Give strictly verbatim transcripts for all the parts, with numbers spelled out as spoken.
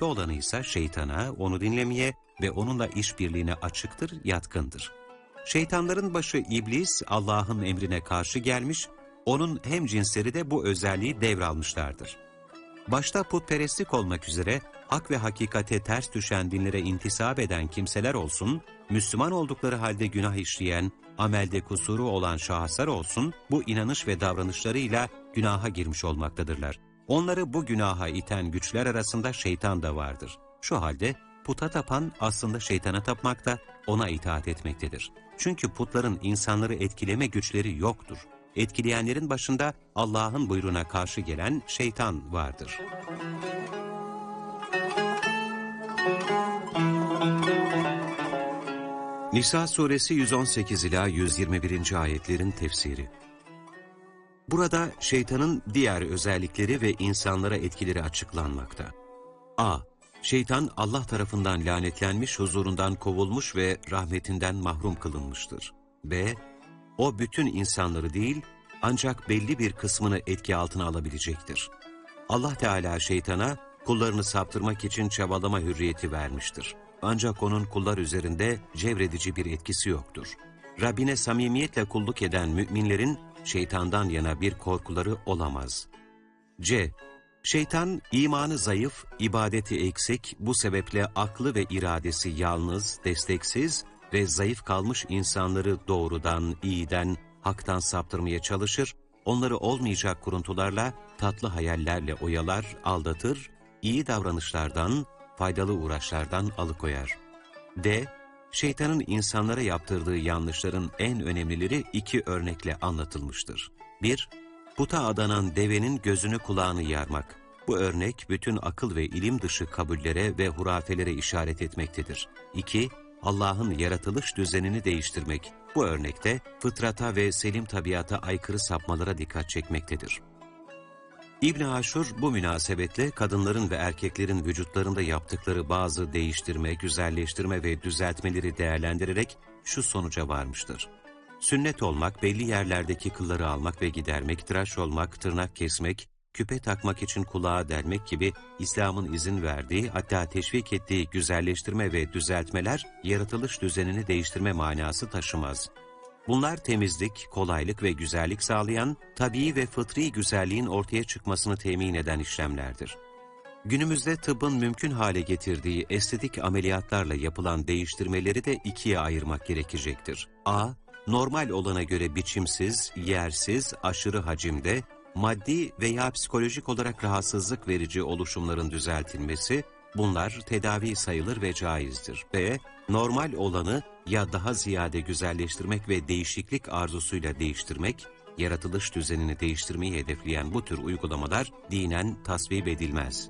faziletli olanı ise şeytana, onu dinlemeye ve onunla işbirliğine açıktır, yatkındır. Şeytanların başı iblis, Allah'ın emrine karşı gelmiş, onun hemcinsleri de bu özelliği devralmışlardır. Başta putperestlik olmak üzere hak ve hakikate ters düşen dinlere intisap eden kimseler olsun, Müslüman oldukları halde günah işleyen, amelde kusuru olan şahıslar olsun, bu inanış ve davranışlarıyla günaha girmiş olmaktadırlar. Onları bu günaha iten güçler arasında şeytan da vardır. Şu halde puta tapan aslında şeytana tapmakta, ona itaat etmektedir. Çünkü putların insanları etkileme güçleri yoktur. Etkileyenlerin başında Allah'ın buyruğuna karşı gelen şeytan vardır. Nisa suresi yüz on sekiz ila yüz yirmi birinci ayetlerin tefsiri. Burada şeytanın diğer özellikleri ve insanlara etkileri açıklanmakta. A. Şeytan Allah tarafından lanetlenmiş, huzurundan kovulmuş ve rahmetinden mahrum kılınmıştır. B. O bütün insanları değil, ancak belli bir kısmını etki altına alabilecektir. Allah Teala şeytana kullarını saptırmak için çabalama hürriyeti vermiştir. Ancak onun kullar üzerinde cevredici bir etkisi yoktur. Rabbine samimiyetle kulluk eden müminlerin şeytandan yana bir korkuları olamaz. C. Şeytan imanı zayıf, ibadeti eksik, bu sebeple aklı ve iradesi yalnız, desteksiz ve zayıf kalmış insanları doğrudan, iyiden, haktan saptırmaya çalışır, onları olmayacak kuruntularla, tatlı hayallerle oyalar, aldatır, iyi davranışlardan, faydalı uğraşlardan alıkoyar. D. Şeytanın insanlara yaptırdığı yanlışların en önemlileri iki örnekle anlatılmıştır. bir. Puta adanan devenin gözünü kulağını yarmak. Bu örnek bütün akıl ve ilim dışı kabullere ve hurafelere işaret etmektedir. iki. Allah'ın yaratılış düzenini değiştirmek. Bu örnekte fıtrata ve selim tabiata aykırı sapmalara dikkat çekmektedir. İbn Aşur bu münasebetle kadınların ve erkeklerin vücutlarında yaptıkları bazı değiştirme, güzelleştirme ve düzeltmeleri değerlendirerek şu sonuca varmıştır. Sünnet olmak, belli yerlerdeki kılları almak ve gidermek, tıraş olmak, tırnak kesmek, küpe takmak için kulağa delmek gibi İslam'ın izin verdiği, hatta teşvik ettiği güzelleştirme ve düzeltmeler, yaratılış düzenini değiştirme manası taşımaz. Bunlar temizlik, kolaylık ve güzellik sağlayan, tabii ve fıtri güzelliğin ortaya çıkmasını temin eden işlemlerdir. Günümüzde tıbbın mümkün hale getirdiği estetik ameliyatlarla yapılan değiştirmeleri de ikiye ayırmak gerekecektir. A. Normal olana göre biçimsiz, yersiz, aşırı hacimde, maddi veya psikolojik olarak rahatsızlık verici oluşumların düzeltilmesi, bunlar tedavi sayılır ve caizdir. B. Normal olanı ya daha ziyade güzelleştirmek ve değişiklik arzusuyla değiştirmek, yaratılış düzenini değiştirmeyi hedefleyen bu tür uygulamalar dinen tasvip edilmez.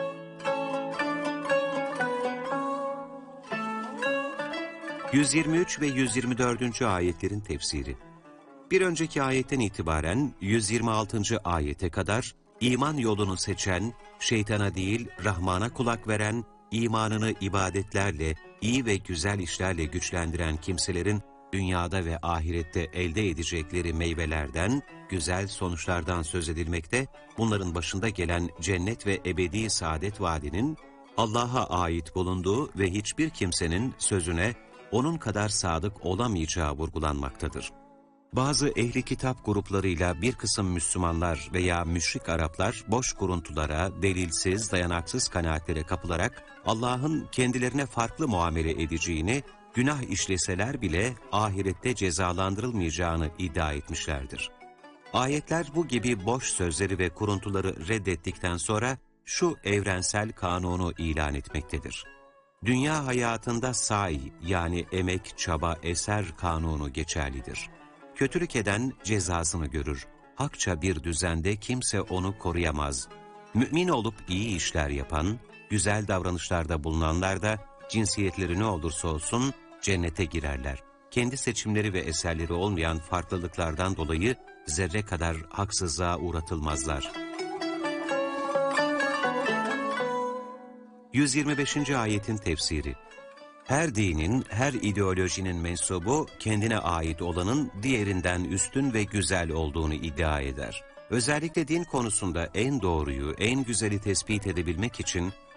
yüz yirmi üç ve yüz yirmi dördüncü ayetlerin tefsiri. Bir önceki ayetten itibaren yüz yirmi altıncı ayete kadar iman yolunu seçen, şeytana değil Rahman'a kulak veren, imanını ibadetlerle, iyi ve güzel işlerle güçlendiren kimselerin dünyada ve ahirette elde edecekleri meyvelerden, güzel sonuçlardan söz edilmekte, bunların başında gelen cennet ve ebedi saadet vaadinin Allah'a ait bulunduğu ve hiçbir kimsenin sözüne onun kadar sadık olamayacağı vurgulanmaktadır. Bazı ehli kitap gruplarıyla bir kısım Müslümanlar veya müşrik Araplar boş kuruntulara, delilsiz, dayanaksız kanaatlere kapılarak Allah'ın kendilerine farklı muamele edeceğini, günah işleseler bile ahirette cezalandırılmayacağını iddia etmişlerdir. Ayetler bu gibi boş sözleri ve kuruntuları reddettikten sonra şu evrensel kanunu ilan etmektedir. Dünya hayatında sa'i yani emek, çaba, eser kanunu geçerlidir. Kötülük eden cezasını görür. Hakça bir düzende kimse onu koruyamaz. Mümin olup iyi işler yapan, güzel davranışlarda bulunanlar da cinsiyetleri ne olursa olsun cennete girerler. Kendi seçimleri ve eserleri olmayan farklılıklardan dolayı zerre kadar haksızlığa uğratılmazlar. yüz yirmi beşinci ayetin tefsiri. Her dinin, her ideolojinin mensubu kendine ait olanın diğerinden üstün ve güzel olduğunu iddia eder. Özellikle din konusunda en doğruyu, en güzeli tespit edebilmek için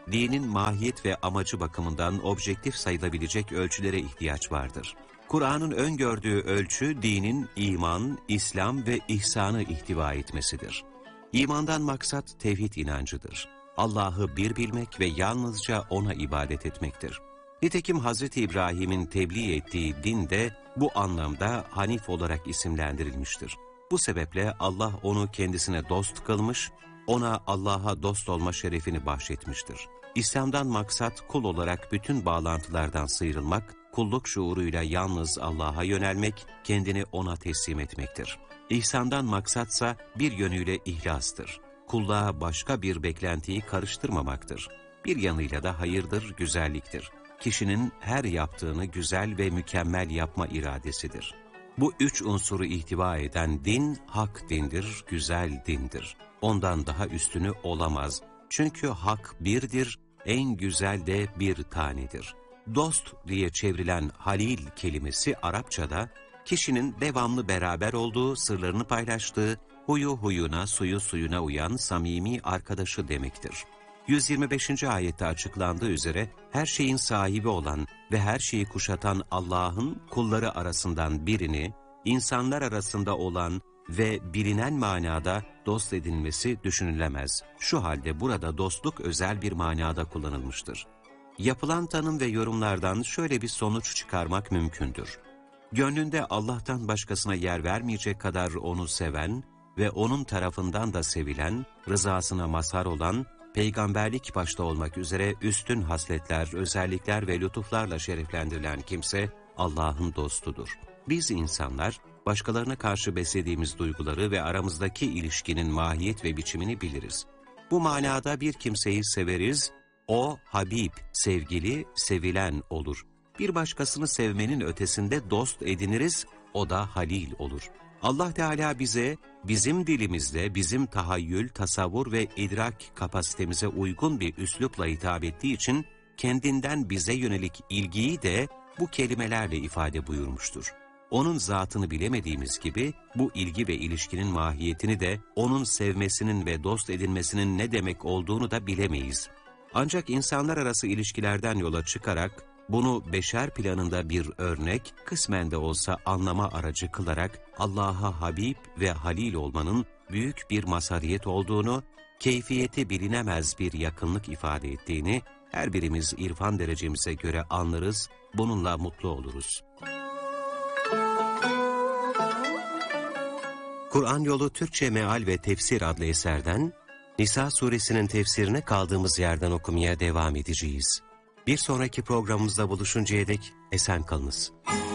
dinin mahiyet ve amacı bakımından objektif sayılabilecek ölçülere ihtiyaç vardır. Kur'an'ın öngördüğü ölçü, dinin iman, İslam ve ihsanı ihtiva etmesidir. İmandan maksat tevhid inancıdır. Allah'ı bir bilmek ve yalnızca O'na ibadet etmektir. Nitekim Hazreti İbrahim'in tebliğ ettiği din de bu anlamda Hanif olarak isimlendirilmiştir. Bu sebeple Allah onu kendisine dost kılmış, ona Allah'a dost olma şerefini bahşetmiştir. İslam'dan maksat kul olarak bütün bağlantılardan sıyrılmak, kulluk şuuruyla yalnız Allah'a yönelmek, kendini O'na teslim etmektir. İhsandan maksatsa bir yönüyle ihlastır. Kulluğa başka bir beklentiyi karıştırmamaktır. Bir yanıyla da hayırdır, güzelliktir. Kişinin her yaptığını güzel ve mükemmel yapma iradesidir. Bu üç unsuru ihtiva eden din, hak dindir, güzel dindir. Ondan daha üstünü olamaz. Çünkü hak birdir, en güzel de bir tanedir. Dost diye çevrilen halil kelimesi Arapçada, kişinin devamlı beraber olduğu, sırlarını paylaştığı, huyu huyuna, suyu suyuna uyan samimi arkadaşı demektir. yüz yirmi beşinci ayette açıklandığı üzere her şeyin sahibi olan ve her şeyi kuşatan Allah'ın kulları arasından birini, insanlar arasında olan ve bilinen manada dost edinmesi düşünülemez. Şu halde burada dostluk özel bir manada kullanılmıştır. Yapılan tanım ve yorumlardan şöyle bir sonuç çıkarmak mümkündür. Gönlünde Allah'tan başkasına yer vermeyecek kadar onu seven ve onun tarafından da sevilen, rızasına mazhar olan, peygamberlik başta olmak üzere üstün hasletler, özellikler ve lütuflarla şereflendirilen kimse Allah'ın dostudur. Biz insanlar, başkalarına karşı beslediğimiz duyguları ve aramızdaki ilişkinin mahiyet ve biçimini biliriz. Bu manada bir kimseyi severiz, o Habib, sevgili, sevilen olur. Bir başkasını sevmenin ötesinde dost ediniriz, o da halil olur. Allah Teala bize, bizim dilimizde, bizim tahayyül, tasavvur ve idrak kapasitemize uygun bir üslupla hitap ettiği için, kendinden bize yönelik ilgiyi de bu kelimelerle ifade buyurmuştur. Onun zatını bilemediğimiz gibi, bu ilgi ve ilişkinin mahiyetini de, onun sevmesinin ve dost edinmesinin ne demek olduğunu da bilemeyiz. Ancak insanlar arası ilişkilerden yola çıkarak, bunu beşer planında bir örnek, kısmen de olsa anlama aracı kılarak Allah'a Habib ve Halil olmanın büyük bir mazhariyet olduğunu, keyfiyeti bilinemez bir yakınlık ifade ettiğini her birimiz irfan derecemize göre anlarız, bununla mutlu oluruz. Kur'an Yolu Türkçe Meal ve Tefsir adlı eserden Nisa suresinin tefsirine kaldığımız yerden okumaya devam edeceğiz. Bir sonraki programımızda buluşuncaya dek esen kalınız.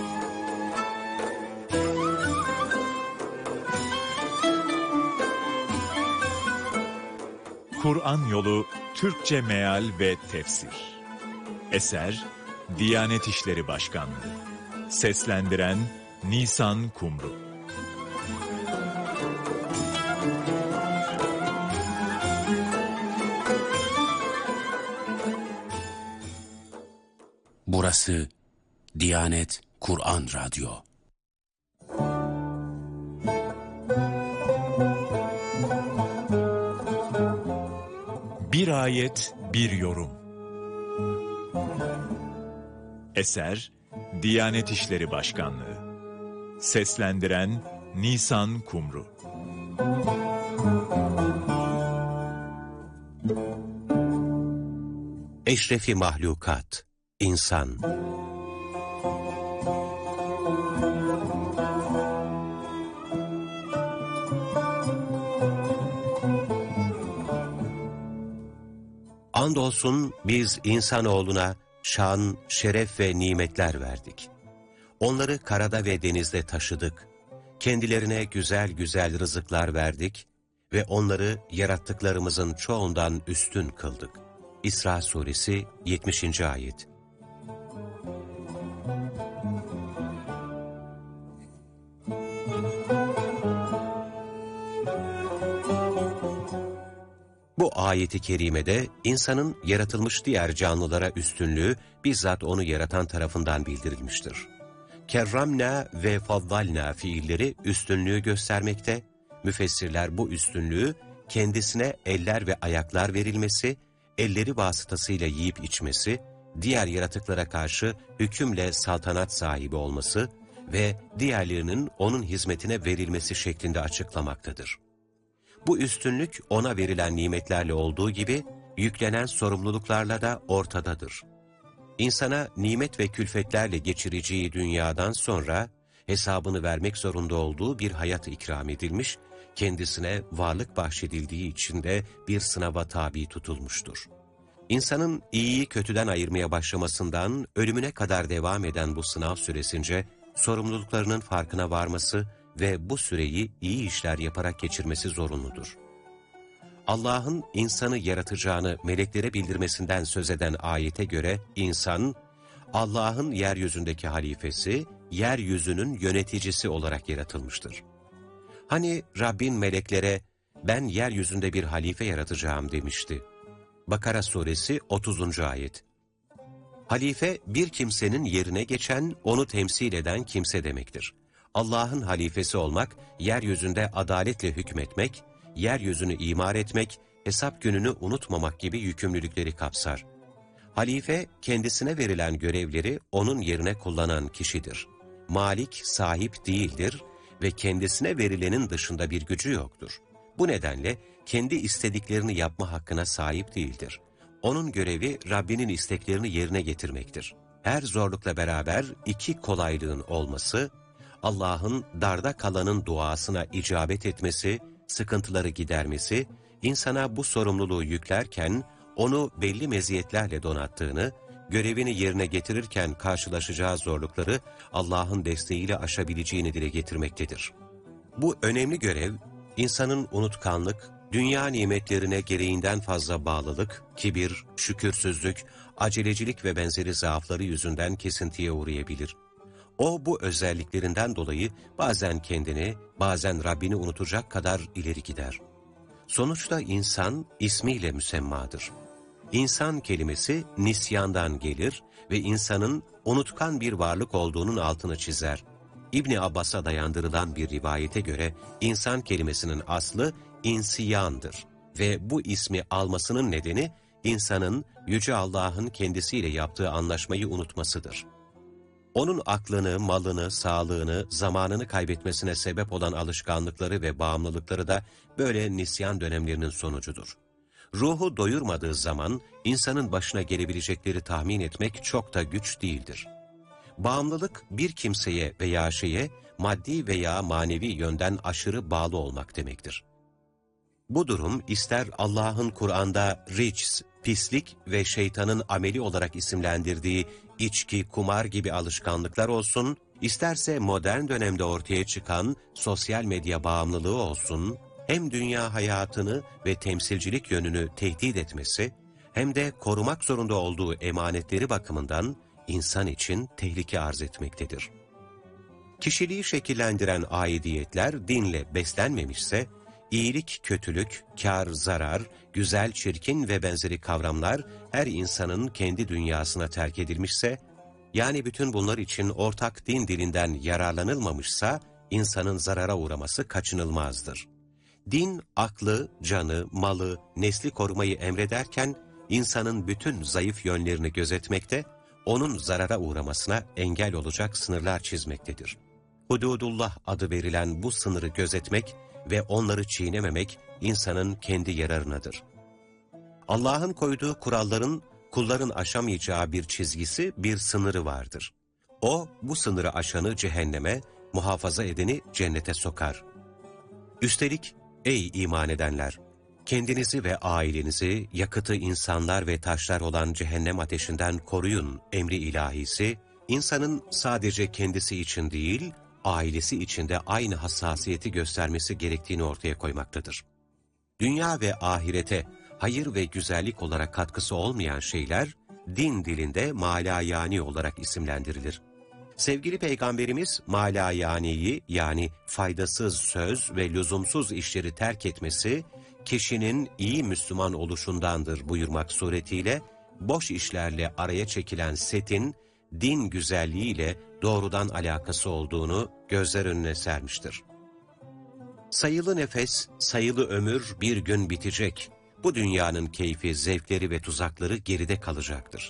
Kur'an Yolu Türkçe Meal ve Tefsir. Eser Diyanet İşleri Başkanlığı. Seslendiren Nisan Kumru. Burası Diyanet Kur'an Radyo. Bir ayet, bir yorum. Eser Diyanet İşleri Başkanlığı. Seslendiren Nisan Kumru. Eşrefi mahlukat, İnsan. Andolsun biz insanoğluna şan, şeref ve nimetler verdik. Onları karada ve denizde taşıdık. Kendilerine güzel güzel rızıklar verdik ve onları yarattıklarımızın çoğundan üstün kıldık. İsra suresi yetmişinci ayet. Bu ayeti kerimede insanın yaratılmış diğer canlılara üstünlüğü bizzat onu yaratan tarafından bildirilmiştir. Kerramna ve faddalna fiilleri üstünlüğü göstermekte, müfessirler bu üstünlüğü kendisine eller ve ayaklar verilmesi elleri vasıtasıyla yiyip içmesi, diğer yaratıklara karşı hükümle saltanat sahibi olması ve diğerlerinin onun hizmetine verilmesi şeklinde açıklamaktadır. Bu üstünlük ona verilen nimetlerle olduğu gibi yüklenen sorumluluklarla da ortadadır. İnsana nimet ve külfetlerle geçireceği dünyadan sonra hesabını vermek zorunda olduğu bir hayat ikram edilmiş, kendisine varlık bahşedildiği için de bir sınava tabi tutulmuştur. İnsanın iyiyi kötüden ayırmaya başlamasından ölümüne kadar devam eden bu sınav süresince sorumluluklarının farkına varması ve bu süreyi iyi işler yaparak geçirmesi zorunludur. Allah'ın insanı yaratacağını meleklere bildirmesinden söz eden ayete göre insan, Allah'ın yeryüzündeki halifesi, yeryüzünün yöneticisi olarak yaratılmıştır. Hani Rabbin meleklere, ben yeryüzünde bir halife yaratacağım demişti. Bakara suresi otuzuncu ayet. Halife, bir kimsenin yerine geçen, onu temsil eden kimse demektir. Allah'ın halifesi olmak, yeryüzünde adaletle hükmetmek, yeryüzünü imar etmek, hesap gününü unutmamak gibi yükümlülükleri kapsar. Halife, kendisine verilen görevleri onun yerine kullanan kişidir. Malik, sahip değildir ve kendisine verilenin dışında bir gücü yoktur. Bu nedenle kendi istediklerini yapma hakkına sahip değildir. Onun görevi Rabbinin isteklerini yerine getirmektir. Her zorlukla beraber iki kolaylığın olması, Allah'ın darda kalanın duasına icabet etmesi, sıkıntıları gidermesi, insana bu sorumluluğu yüklerken onu belli meziyetlerle donattığını, görevini yerine getirirken karşılaşacağı zorlukları Allah'ın desteğiyle aşabileceğini dile getirmektedir. Bu önemli görev, insanın unutkanlık, dünya nimetlerine gereğinden fazla bağlılık, kibir, şükürsüzlük, acelecilik ve benzeri zaafları yüzünden kesintiye uğrayabilir. O bu özelliklerinden dolayı bazen kendini, bazen Rabbini unutacak kadar ileri gider. Sonuçta insan ismiyle müsemmadır. İnsan kelimesi nisyandan gelir ve insanın unutkan bir varlık olduğunun altını çizer. İbni Abbas'a dayandırılan bir rivayete göre insan kelimesinin aslı insiyandır ve bu ismi almasının nedeni insanın Yüce Allah'ın kendisiyle yaptığı anlaşmayı unutmasıdır. Onun aklını, malını, sağlığını, zamanını kaybetmesine sebep olan alışkanlıkları ve bağımlılıkları da böyle nisyan dönemlerinin sonucudur. Ruhu doyurmadığı zaman insanın başına gelebilecekleri tahmin etmek çok da güç değildir. Bağımlılık bir kimseye veya şeye maddi veya manevi yönden aşırı bağlı olmak demektir. Bu durum ister Allah'ın Kur'an'da rics, pislik ve şeytanın ameli olarak isimlendirdiği içki, kumar gibi alışkanlıklar olsun, isterse modern dönemde ortaya çıkan sosyal medya bağımlılığı olsun, hem dünya hayatını ve temsilcilik yönünü tehdit etmesi, hem de korumak zorunda olduğu emanetleri bakımından insan için tehlike arz etmektedir. Kişiliği şekillendiren aidiyetler dinle beslenmemişse, İyilik, kötülük, kar, zarar, güzel, çirkin ve benzeri kavramlar her insanın kendi dünyasına terk edilmişse, yani bütün bunlar için ortak din dilinden yararlanılmamışsa, insanın zarara uğraması kaçınılmazdır. Din, aklı, canı, malı, nesli korumayı emrederken, insanın bütün zayıf yönlerini gözetmekte, onun zarara uğramasına engel olacak sınırlar çizmektedir. Hududullah adı verilen bu sınırı gözetmek ve onları çiğnememek insanın kendi yararınadır. Allah'ın koyduğu kuralların kulların aşamayacağı bir çizgisi, bir sınırı vardır. O, bu sınırı aşanı cehenneme, muhafaza edeni cennete sokar. Üstelik, ey iman edenler! Kendinizi ve ailenizi yakıtı insanlar ve taşlar olan cehennem ateşinden koruyun emri ilahisi, insanın sadece kendisi için değil, ailesi için de aynı hassasiyeti göstermesi gerektiğini ortaya koymaktadır. Dünya ve ahirete hayır ve güzellik olarak katkısı olmayan şeyler, din dilinde malayani olarak isimlendirilir. Sevgili Peygamberimiz, malayaniyi yani faydasız söz ve lüzumsuz işleri terk etmesi, kişinin iyi Müslüman oluşundandır buyurmak suretiyle, boş işlerle araya çekilen setin, din güzelliğiyle doğrudan alakası olduğunu gözler önüne sermiştir. Sayılı nefes, sayılı ömür bir gün bitecek. Bu dünyanın keyfi, zevkleri ve tuzakları geride kalacaktır.